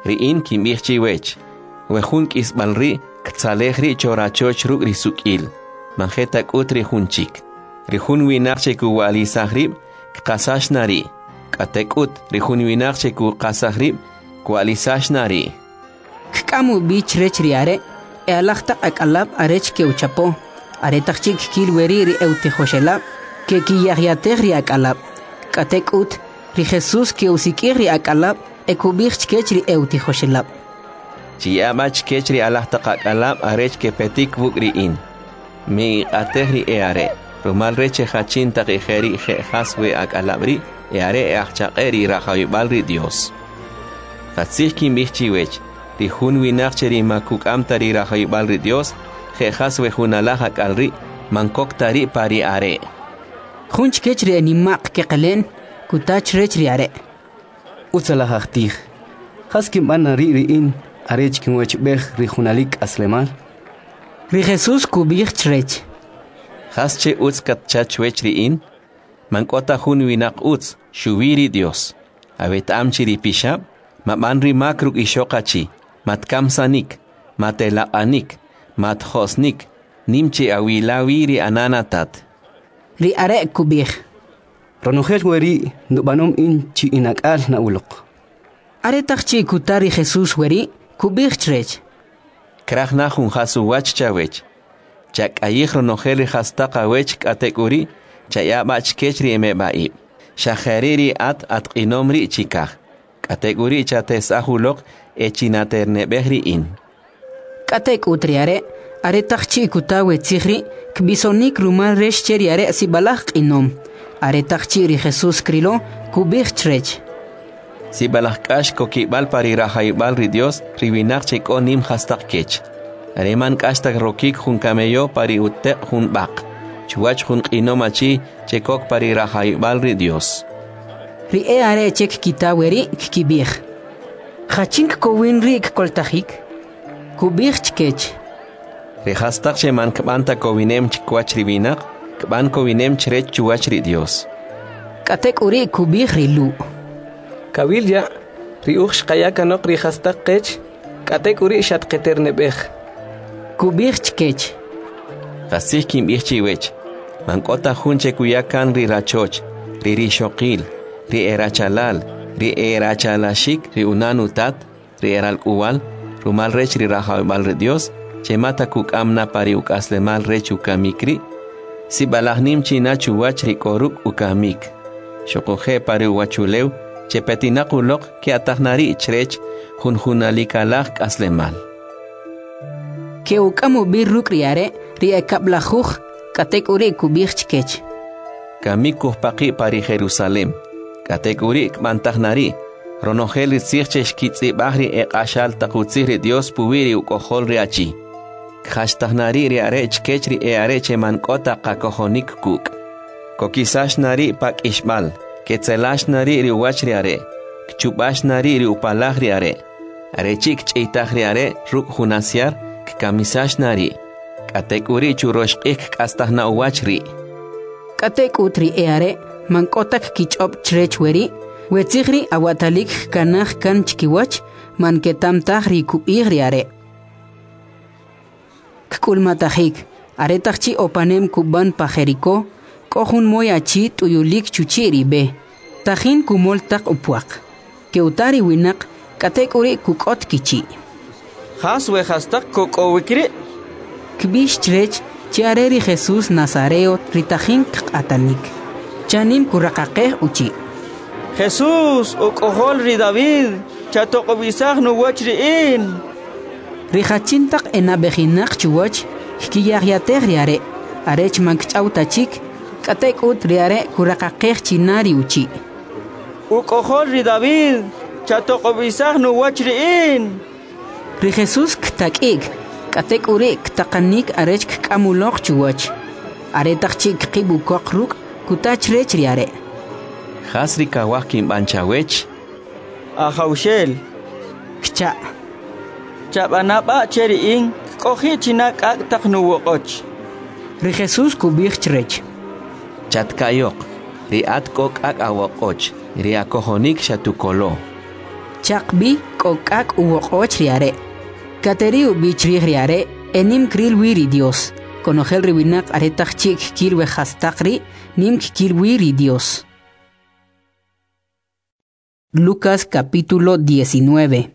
ri'in kimb'ij chiwech wejun k'isb'al ri' ktzalej ri' chorachoch ruk' ri suk'il manjeta k'ut ri jun chik ri jun winaq che kuwa'lisaj rib' kqasax nari' k'ate k'ut ri jun winaq che kuqasaj rib' kuwa'lisax nari'
k'amu bich rech ri are e alaj taq ak'alab' arech ke uchapo are taq chik kil weri ri eutijoshelab' ke kiyahyatej ri ak'alab' k'ate k'ut ri Jesús ke usik'ij ri ak'alab' e kub'ij chkech ri eutijoshelab'
chiya'b'a chkech ri alaj taq ak'alab' arech ke petik wuk' ri'in mi iq'atej ri e are rumal rech e jachin taq ijeri je'jas we ak'alab' ri e are e ajchaq'e ri rajayb'al ri Dios qatzij kimb'ij chiwech ri jun winaq che ri makuk'am ta ri rajayb'al ri Dios je'jas we jun alaj ak'al ri mankok ta ri pa ri are
jun chkech ri animaq ke qelen kutach rech ri are
utzalaj ajtij jas kimb'an ri ri'in arech kinwechb'ej ri junalik aslemal
ri Jesús kub'ij chrech
jas che utz katchach wech ri'in mank'ota jun winaq utz xuwi ri Dios abet'am chi ri pixab' mab'an ri mak ruk' ixoq achi matkamsanik matelaq'anik matjosnik nim chi awilawi ri ananatat
ri are kub'ij
ronojel weri nub'anom in chi inak'al na'uloq
are taq chi kuta ri Jesús weri kub'ij chrech
kraj na jun jas uwach chawech chak'ayij ronojel ri jastaq awech k'ate k'uri chayab'a chkech ri emeb'a'ib' xajeri ri at atq'inom ri chikaj k'ate k'uri chates'aj uloq e chinaterneb'ej ri'in
k'ate k'ut ri are are taq chi kuta wetzij ri kb'isonik rumal rex che ri are sib'alaj q'inom are taq chi ri Jesús krilo kub'ij chrech
sib'alaj k'ax kokib'al pa ri rajayb'al ri Dios ri winaq che k'o nim jastaq kech are man k'ax tak rokik jun kameyo pa ri uteq jun b'aq chuwach jun q'inom achi che kok pa ri rajayb'al ri Dios
ri e are chek kita weri kkib'ij jachin kkowin ri kkoltajik kub'ij chkech
ri jastaq che man kb'an ta kowinem chikwach ri winaq kb'an kowinem chrech chuwach ri Dios
k'ate k'uri kub'ij ri lu'
kawil ya ri uj xqayakanoq ri jastaq qech k'ate k'uri xatqeterneb'ej
kub'ij chkech
qasij kimb'ij chiwech mank'ota jun che kuyakan ri rachoch ri rixoqil ri erachalal ri erachalaxik ri unanutat ri eralk'uwal rumal rech ri rajayb'al ri Dios che mata kuk'amna pa ri uk'aslemal rech ukamik ri sib'alaj nim china chuwach ri k'oruk' ukamik xoqoje pa ri uwachulew che petinaq uloq ke atajnari chrech jun junalik alaj k'aslemal
ke uk'am ub'ij ruk' ri are ri ekab'lajuj k'ate k'uri kub'ij chkech
kamik kujpaqi pa ri Jerusalem k'ate k'uri kb'antajnari ronojel ri tzij che xkitz'ib'aj ri eq'axal taq utzij ri Dios puwi ri uk'ojol ri achi kjaxtajnari ri are chkech ri e are che mank'ota qakojonik kuk' kokisaxnari pa k'ixb'al ketzelaxnari ri uwach ri are kchub'axnari ri upalaj ri are are chi kch'iytaj ri are ruk' jun asyar kkamisaxnari k'ate k'uri churoxq'ij k'astajna uwach ri
k'ate k'ut ri e are mank'otak kich'ob' chrech weri wetzij ri awatalik kanaj kan chkiwach manketamtaj ri kub'ij ri are kk'ulmatajik are taq chi opanem kub'an pa Jericó k'o jun moy achi t'uyulik chuchi' ri b'e tajin kumol taq upwaq kewta ri winaq k'ate k'uri kuk'ot kichi'
jas we jastaq kok'owik ri
kb'ix chrech chi are ri Jesús Nazareo ri tajin kq'atanik chanim kuraqaqej uchi'
Jesús uk'ojol ri David chatoq'ob'isaj nuwach ri'in
ri jachin taq enab'ejinaq chuwach hkiyahyatej ri are arech mankch'aw tachik k'ate k'ut ri are kuraqaqej china ri uchi'
uk'ojol ri David chatoq'ob'isaj nuwach ri'in
ri Jesús ktak'ik k'ate k'uri ktaqanik arech kk'amuloq chuwach are taq chi kqib ukoq ruk' kutach rech ri are
jas ri kawaj kinb'an chawech
ajawxel
kcha'
chab'anab'a che ri'in k'oji' china k'ak' taq nuwoq'och
ri Jesús kub'ij chrech
chatkayoq ri at k'o k'ak' awoq'och ri akojonik xatukolo
chaqb'i kokak uwokoch riare. Kateri ubichri riare enim kril wiri Dios. Conogel riwinak aretach chik kilwe hastakri nim kilwiri Dios. Lucas capítulo diecinueve.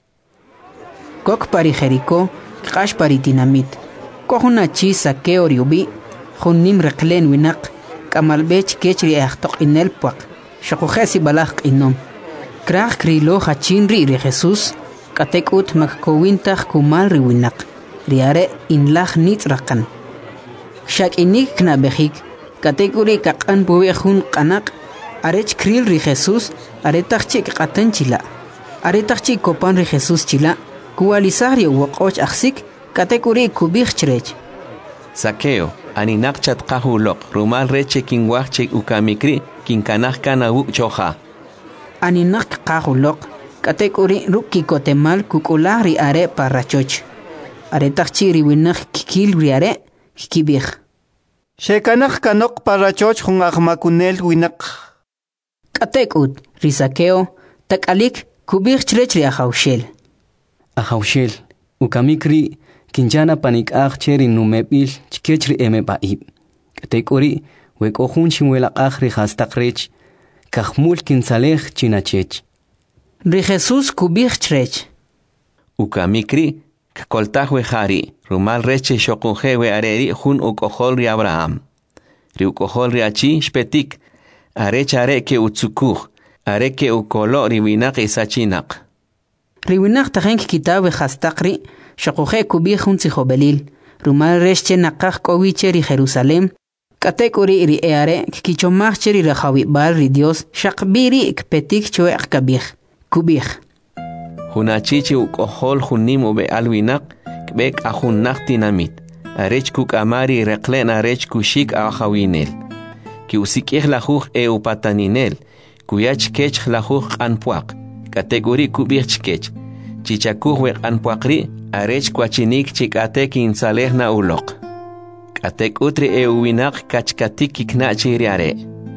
Kok pari Jericó, kash pari tinamit. Kohuna chi sakeo riubi, hunim reklen winak, kamalbech kechri achtok inel puak, shakujesi balak inom. Krach krilo hachin ri ri Jesus, katek ut makkowintach kumal ri winak, riare inlach nit rakan. Shak inik knabehik, katek uri kakan buwe hun kanak, arech kril ri Jesus, aretach chik katan chila. Aretach chik kopan ri Jesus chila, kualisari wakoch aksik, katekuri kubich chrech.
Saqueo, aninak chat kahulok, rumal reche kinwachche ukamikri, kinkanach kana uk choja.
Aninak kahulok, katekuri ruki kotemal kukulari are parachoch. Are takchiri winak kikil riare, kikibich.
Shekanach kanok parachoch hung ahmakunel winak.
Katekut, risakeo, takalik kubich chrech riahaushel.
Ahaushel, ukamikri, kinjana panik ach cheri numebil chkechri eme baib. Katekori weko hun chimwela achri hastakrech kahmul kinsalech chinachech.
Ri Jesus kubich chrech.
Ukamikri koltahwe hari rumal reche shokunjewe areri hun ukohol ri Abraham. Ri ukohol ri achi shpetik arecha areke utsukuch areke ukolo ri winak isachinak.
Ri winak tahenk kitabe hastakri shakuje kubi junzi jobelil, rumal resche nakach kowiche ri Jerusalem, katekuri ri eare, kichomach ri rehawi bal ri Dios, shakbiri ikpetik choek kabich, kubich.
Hunachichi ukohol hunim ube alwinak, kbek ahunak tinamit, arech kuk amari reklen arech kushik ahawinel. Ki usikich lahuch e upataninel, kuyach kech lahuch anpuak, kategori kubich kech, chichakuch wek anpuakri, arech kwachinik chikate kinsaleh na ulok. Katek utri e uwinak kachkatik kiknachi riare.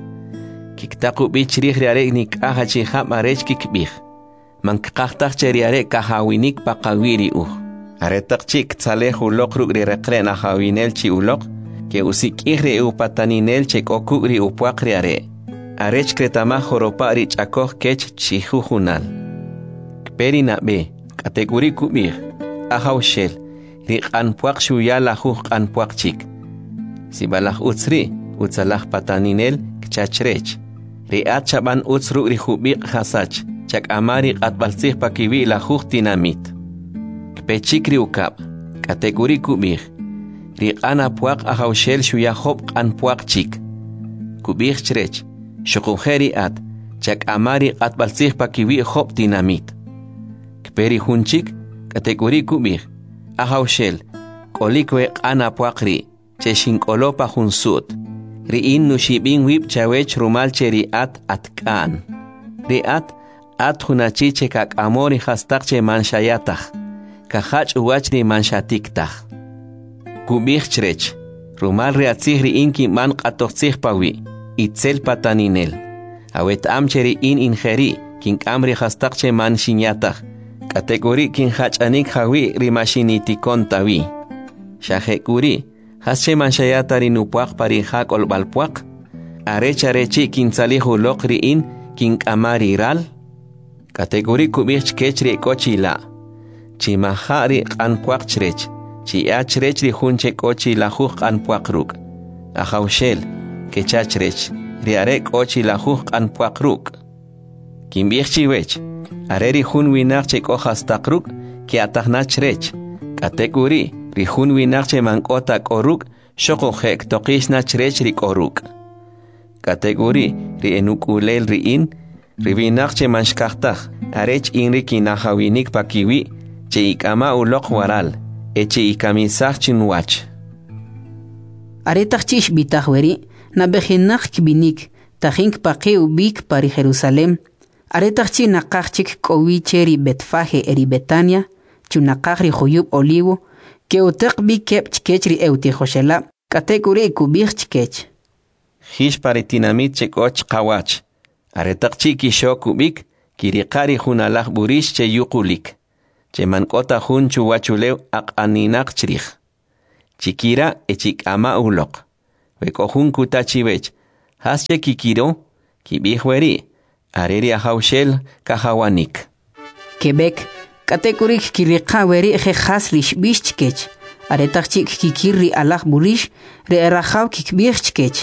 Kiktaku bichri riare nik aha chiham arech kikbih. Mankaktak cheriare kahawinik pakawiri uh. Aretak chik tsaleh ulok rugri rekren ahawinel chi ulok, ke usik ihri upataninel chek okugri upuak riare. Arech kretama joropa rich akoh kech chihuhunal. Kperi na be, kategori kubih. Ahaushel, ri anpuak shuya lahuch anpuak chik. Si balach utsri, utsalah pataninel kchachrech. Ri at chaban utsru ri hubik hasach, chak amari at balsih pakiwi lahuch tinamit. Kpechik ri ukap, kategori kubih. Ri anapuak ahaushel shuya hop anpuak chik. Kubih chrech, shukunjeri at, chak amari at balsih pakiwi hop tinamit. Kperi hunchik, kategori kubih, ahaushel, kolikwe anapuakri, cheshin kolopa hunsut, riin nushibin wip chawech rumal cheri at atkan. Ri at, at hunachiche kak amori hastakche manshayatach, kahach uwachri manshatiktak. Kubih chrech, rumal reatzih riin ki man katochtzih pawi, itzel pataninel. Awet amcheri in injeri, kink amri hastakche manshinyatach, kategori kin hachanik hawi rimashinitikon tawi. Shahekuri, hasche manshayata rinupuak pari hak olbalpuak, arecha rechi kin salihu lokri in kin amari ral. Kategori kubich kechri kochila. Chimahari anpuak chrech, chi achrech ri hunche kochila huk anpuak ruk. Ahaushel, kechachrech, riare kochila huk anpuak ruk. Kimbich chiwech, areri hun winak che kohas takruk, ki atahna chrech. Kategori, ri hun winak che mankota koruk, shoko hek tokishna chrech ri koruk. Kategori, ri enukulel ri in, ri winak che manshkahtach, arech inri kinahawinik pakiwi, che ikama ulok waral, e che ikamisach chinwach.
Aretach chish bitahweri, na behinach kibinik, tahink pake ubik pari Jerusalem, aretachchi nakachik kowicheri Betfaje eri Betania, chunakachri joyub olivo, que utek bi kep chkechri euti joshela, kategori kubich chkech.
Hish paritinamit chekoch kawach, aretachchi kisho kubik, Kirikari hun alaj burish che yukulik. Che mankota hun chuwachulew ak aninak chrij. Chikira echik ama ulok. Weko hun kutachibech. Hasche kikiro, kibihweri. Areri ahaushel kahawanik.
Quebec, katekurik kirika weri eje hasrish bishchkech. Aretachik kikiri alaj burish re erahaw kikbihchkech.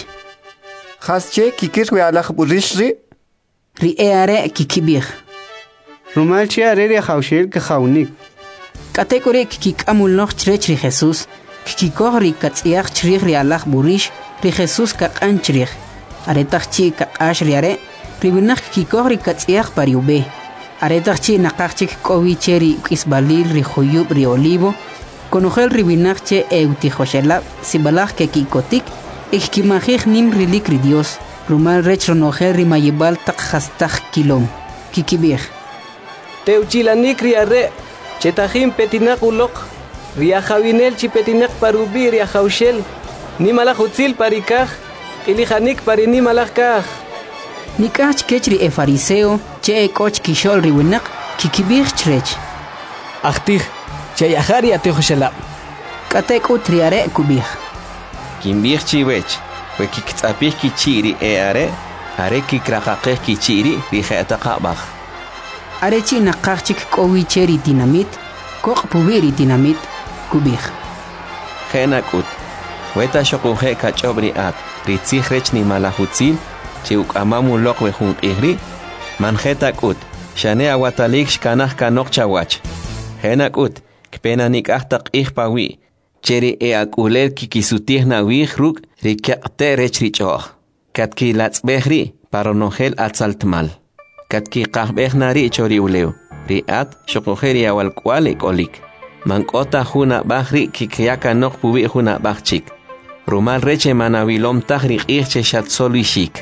Hasche kikir we alaj burish ri?
Ri eare kikibih.
Rumalchi areri ahaushel kahawnik.
Katekurik kikamul noch chrech ri Jesus. Kikikoh ri katsiach chrich ri alaj burish ri Jesus kakan chrich. Aretachik kakash ri are. Ribinak kikikoh ri katsiach pariube. Aretachik nakachik kowi cheri kisbalil ri huyub ri olivo. Konogel ribinakche eutijoshelab sibalaj ke kikotik. Ikimajij nim rilik ri Dios. Rumal rech ronogel rimayibal tak hastaj kilom. Kikibij.
Teuchilanik riare. Chetajim petinak ulok. Riajawinel chipetinak parubi riajaushel. Nimalaj utzil parikaj. Ilijanik parinimalaj kaj.
Nikach kechri e fariseo, che e koch kishol riwinak, kikibij chrech.
Achtij, che yahari atijoshelab.
Katek utriare kubij.
Kimbij chiwech. We kiktzapij kichiri e are. Are kikraqaqej kichiri rijetaqabaj.
Arechi nakachik kowi cheri dinamit, kok pubiri dinamit, kubij.
Genakut. Weta shokuje kachobri at. Ritzij rech ni malahutzil. Chiuk amamu lok we jun ihri. Manjeta kut. Shane awatalik shkanaj kanok chawach. Hena kut. Kpena nik ahtak ihpawi. Cheri e akulel kikisutih na wih ruk. Rikyakte rech richoh. Katki latzbehri. Paronogel atzaltmal. Katki kahbeh nari chori uleu. Riat shokujeri awal kwalik olik. Mankota juna bahri kikyaka nok pubi juna bahchik. Rumal reche manavilom tahri irche shatzolishik.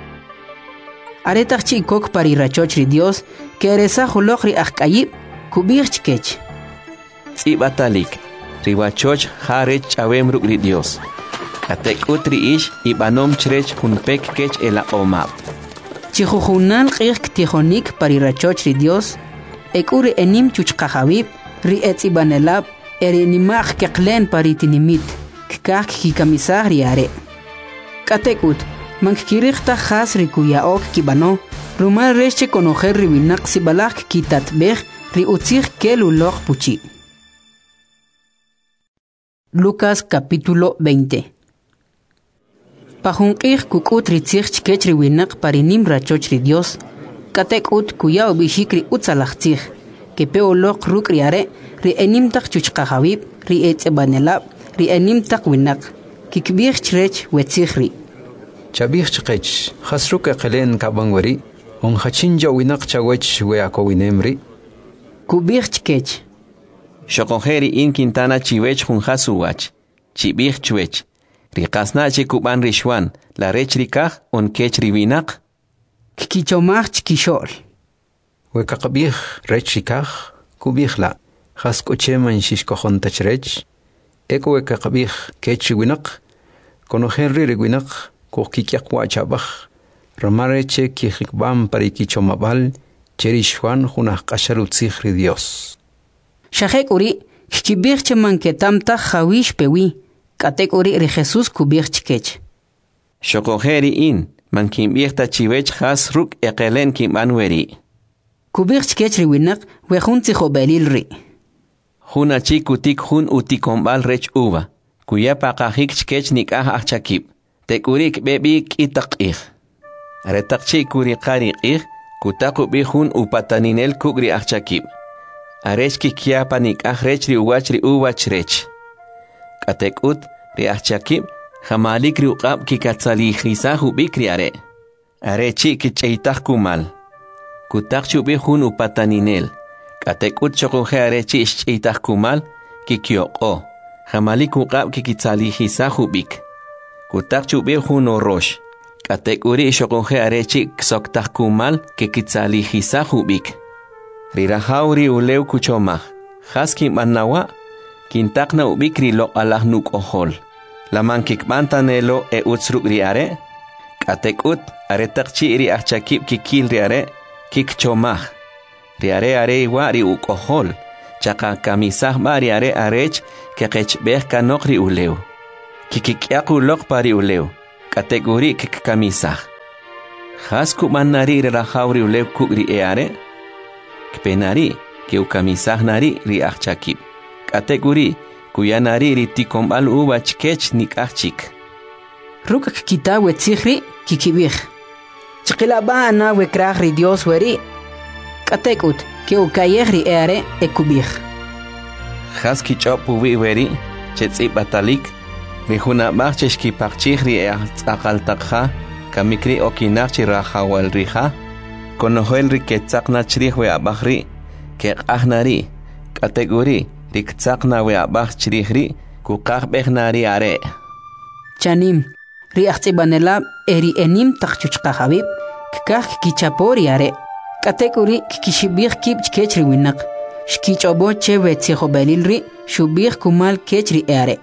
Aretachik kok parirachochri Dios, que eresa julokri akayib, kubirchkech.
Tsibatalik, riwachoch harech chawem rukri Dios. Katek utri ish ibanom chrech hunpek kech ela omab.
Chijujunan qirk tijonik parirachochri Dios, ekuri enim chuchkajabib, ri etzibanelab, erinimach keklen paritinimit, kkak kikamisah riare. Katekut, Mankirikta has rikuyaok kibano, rumal reche conojer ribinak sibalak kitatbej ri utzig kelulok puchi. Lucas capítulo veinte. Pajunkij kukut ritzig chkech ribinak parinim rachoch ri Dios, katekut kuyao bishikri utzalachtzig, que peolok ruk riare, ri enimtak chuchkajabib, ri etzebanelab, ri enimtak winak, kikbij chrech wetzigri.
Chabih chqech khasruk qelen kabangwari on khachinja winak chawech we akowinemri
kubih chkech
shokojeri in Quintana chiwech hun hasuwach chibih chwech riqasna chi kuban rishwan la rech rikaj on kech riwinak
kikichomach chkishol
we kaqbih rech rikaj kubih la khaskocheman shishkojon tachrech eko we kaqbih kech winak konojerri riwinak Kokikyak wachabach, Ramareche kijikbam parikichomabal, Cherishwan junaj kasharutzigri Dios.
Shahek uri, kibirche manketamta jawish pewi, katek uri ri Jesus kubirch kech.
Shokojeri in, mankimbirta chivech has ruk ekelen kimanweri.
Kubirch kech riwinak, wejunzi jobelil ri.
Juna chikutik jun utikombal rech uva, kuya pakajik chkech nikah achakib. Tekurik bebik itakih. Aretakchi kuri qarikih, kutaku bihun upataninel kugri achakib. Arechki kiapa nik ahrechri uwachri uwachrech. Katekut ri achakib, jamalik ri uqab kikatzalihisahu bikri are. Arechi kicheitak kumal. Kutakchu bihun upataninel. Katekut chokunje arechi ischeitak kumal, kikyoko. Jamalik uqab kikitzalihisahu bik. Kutak chubi huno rosh. Katek uri shokonje arechi ksoktak kumal ke kitzalihisa hubik. Rirahauri uleu kuchomah. Haski manawa. Kintakna ubikri lo alah nuk ohol. Laman kikbantanelo e utsruk riare. Katek ut aretak chi iri achakib kikil riare. kik chomaj. Ri are are iwa ri ukohol. Chaka kamisaj ba ri are arech ke kechbeh kanok ri uleo. Kikikyaku lok pari uleo. Kategori kik kamisaj. Has kumanari ri rajaw ri uleo kuk ri eare. Kpenari ke ukamisaj nari ri achakib. Kategori kuyanari ri tikombal uwa chkech nik achik.
Ruk kita wetzihri kikibih. Chqilaba ana wekrah ri Dios weri. Katekut ke ukayeh ri eare ekubih.
Has kichopu wi weri chetzi batalik. Ri hunabach cheshki pakchih ri eachakal takha. Kamikri okinach chi rajawal riha. Konohel ri ketzakna chrih we abahri. Ke ahnari. Kategori ri ktzakna we abah chrih ri. Kukah behnari are.
Chanim. Ri achtsibanelab eri enim takchuchqa habib. Kikah kichapori are. Kategori kikishibih kib chkechri winak. Shkichobo che wetziho belilri. Shubih kumal kechri are.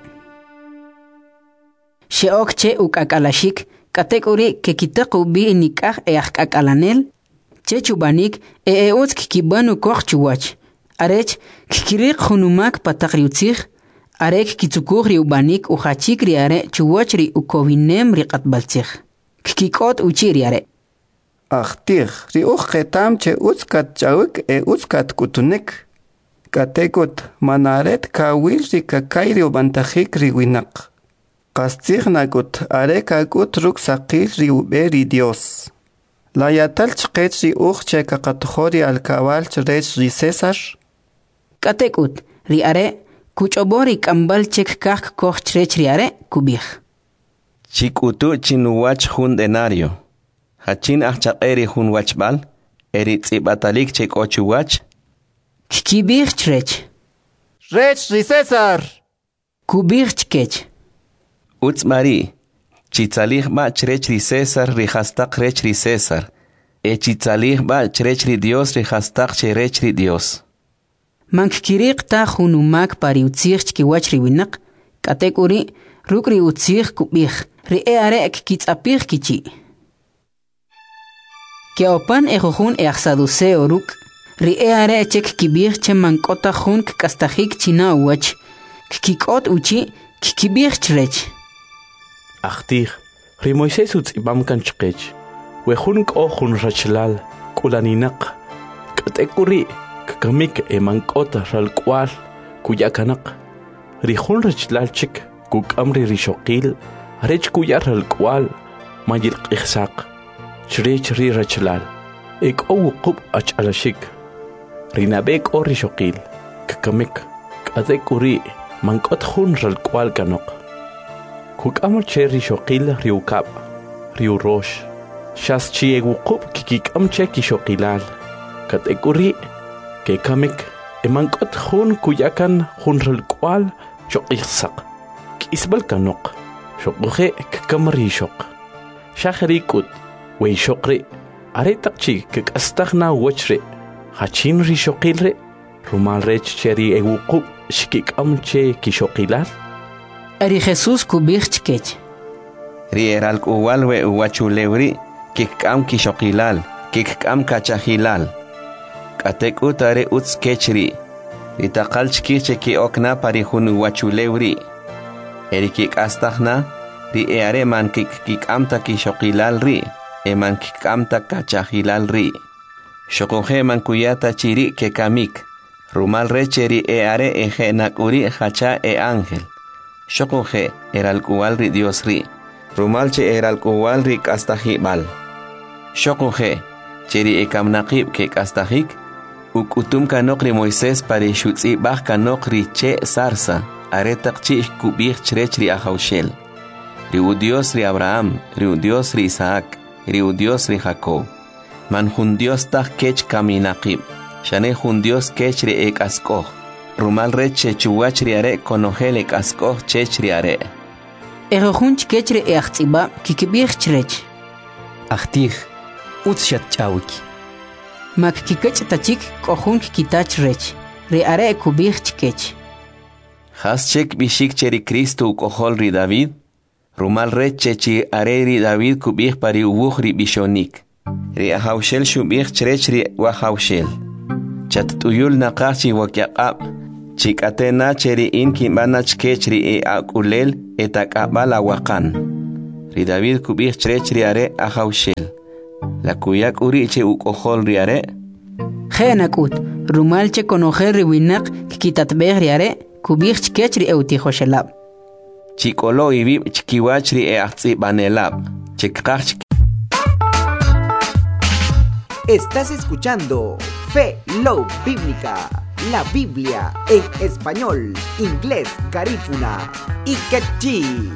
Sheok che ukakalashik. Kategori ke kitaku bi nikah e akalanel. Che chubanik e eots kikibanu koch chuwach. Arech kikirik hunumak patakriutzich. Arek kitsukuhri ubanik uchachikri are chuwachri ukowinem ri qatbaltzich. Kikikot uchiri are.
Achtir, ri uchetam che utskat chawik e utskat kutunik. Katekut manaret kawil ri kakayri ubantajik ri winak. Kastignagut arekakut ruksakir ri uberi Dios. La yatal chqech ri uche kakatuhori al kawal chrech ri César.
Katekut ri are kuchobori kambal chek kak koch chrech ri are kubih.
Chikutu chinuwach hun denario. Hachin achaqeri hun wachbal. Eri tzibatalik chek ochuwach.
Kikibih chrech.
Rech ri César.
Kubih chkech.
Utz Mari, chitzalih ba chrech ri César ri hastak rech ri César. E chitzalih ba chrech ri Dios ri hastak cherech ri Dios.
Mankirik ta hunumak pari utzich chkiwach ri winak. Kategori ruk ri utzich kubih. Ri eare ek kitzapih kichi. Keopan e jujun e axaduseo ruk. Ri eare chek kibih che mankota jun kastahik china uwach. Kikikot uchi kikibih chrech.
Achtir, ri Moisés utzibam kan chqech. Wejun ko jun rachlal, kulaninak. Kategori kakamik e mankota ralkwal, kuyakanak. Ri jun rachlal chik, kukamri rishokil, rech kuyar ralkwal, mayil qihsak. Chrech ri rachlal. Ek o wuqub achalashik. Rinabek o rishokil, kakamik. Kategori mankot jun ralkwal kanok. Kukam che rishokil riukab, riu rosh. Shas chi egukub kikikam che kishokilal. Kategori ke kamik emankot jun kuyakan jun ralkwal shokihsak. Kisbal kanok. Shokuhe kikam rishok. Shahirikut wey shokri. Aretakchi kikastagna wachri. Hachin rishokilre. Rumal rech cheri egukub shikikam che kishokilal.
Eri Jesús kubih chkech.
Ri eral kuwal we uwachulewri kikam kishokilal, kikam kachahilal. Katek utare uts kechri. Ri takal chkiche ki okna pari hun uwachulewri. Eri kik astahna, ri eare man kik kikam ta kishokilal ri, e man kikam ta kachahilal ri. Shokuhe man kuyata chiri ke kamik. Rumal recheri eare eje nakuri hacha e ángel. Shokuhe eral kuwal ri Dios ri. Rumalche eral kuwal ri kastahibal. Shokuhe cheri ekam nakib ke kastahik. Ukutum kanok ri Moisés pari shutzi bah kanok ri che sarsa. Aretak chi kubih chrech ri ahaushel. Ri u Dios ri Abraham, ri u Dios ri Isaac, ri u Dios ri Jacob. Man hun Dios tak kech kaminakib. Shane hun Dios kech ri ek askoh. Rumal reche chuwach ri are konohel ek askoh chech ri are.
Erojun chkechre e achtsiba kikibih chrech.
Achtir, utshat chawik.
Mak kikech tachik kohun kikitach rech. Ri are kubih chkech.
Has chek bishik cheri Cristo ukohol ri David. Rumal reche chi are ri David kubih pari ubuh ri bishonik. ri ahawshel shubih chrech ri wahawshel. Chat tuyul naqachi wakyaqab. Chikatena cheri in kimbana chkech ri e akulel etakabala wakan. Ri David kubih chrech ri are ahawshel. La kuyak uri che ukohol ri are.
Khenakut, rumal che konojer ri winak kitatbeh ri are, kubih chkech ri eutihoshelab.
Chikolo ibib chkiwach ri e ahtsi banelab. Chikach.
Estás escuchando Fe Low Bíblica, la Biblia en español, inglés, garífuna y quechí.